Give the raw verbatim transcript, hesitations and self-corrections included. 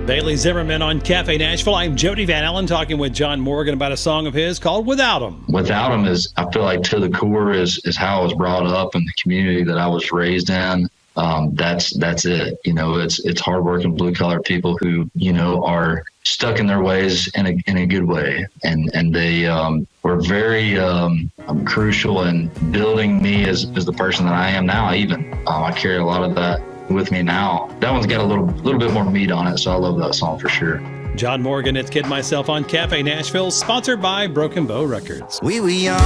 Bailey Zimmerman on Cafe Nashville. I'm Jody Van Allen talking with John Morgan about a song of his called Without Him. Without Him is, I feel like, to the core is, is how I was brought up and the community that I was raised in. Um, that's that's it. You know, it's it's hardworking blue collar people who, you know, are stuck in their ways in a in a good way, and and they um, were very um, um, crucial in building me as as the person that I am now. Even um, I carry a lot of that with me now. That one's got a little little bit more meat on it, so I love that song for sure. John Morgan, It's Kid Myself on Cafe Nashville, sponsored by Broken Bow Records. We were young.